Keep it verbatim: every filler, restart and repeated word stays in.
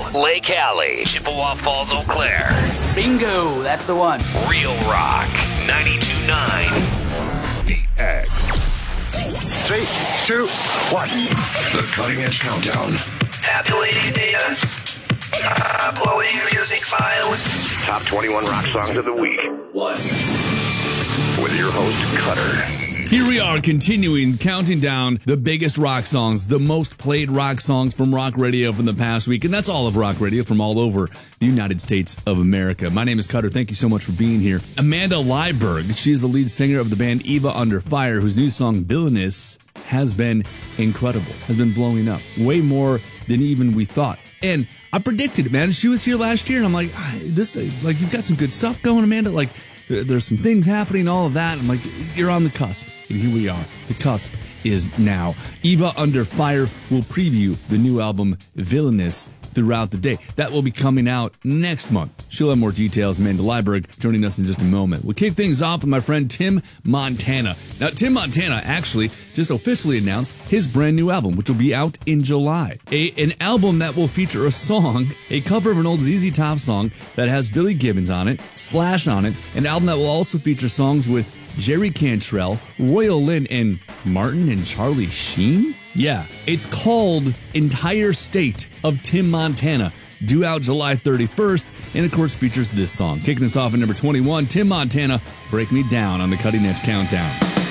Lake Alley, Chippewa Falls, Eau Claire. Bingo, that's the one. Real Rock, ninety-two point nine. The X. Three, two, one. The Cutting Edge Countdown. Tabulating data. Uploading music files. Top twenty-one rock songs of the week. One. With your host, Cutter. Here we are, continuing, counting down the biggest rock songs, the most played rock songs from rock radio from the past week, and that's all of rock radio from all over the United States of America. My name is Cutter. Thank you so much for being here. Amanda Leiberg, she is the lead singer of the band Eva Under Fire, whose new song, Villainous, has been incredible, has been blowing up, way more than even we thought. And I predicted it, man. She was here last year, and I'm like, ah, this, like, you've got some good stuff going, Amanda. Like, there's some things happening, all of that. I'm like, you're on the cusp. And here we are. The cusp is now. Eva Under Fire will preview the new album, Villainous, throughout the day. That will be coming out next month. She'll have more details. Amanda Leiberg joining us in just a moment. We'll kick things off with my friend Tim Montana. Now, Tim Montana actually just officially announced his brand new album, which will be out in July. A, an album that will feature a song, a cover of an old Z Z Top song that has Billy Gibbons on it, Slash on it, an album that will also feature songs with Jerry Cantrell, Royal Lynn, and Martin and Charlie Sheen? Yeah, it's called Entire State of Tim Montana, due out July thirty-first, and of course features this song. Kicking us off at number twenty-one, Tim Montana, Break Me Down on the Cutting Edge Countdown.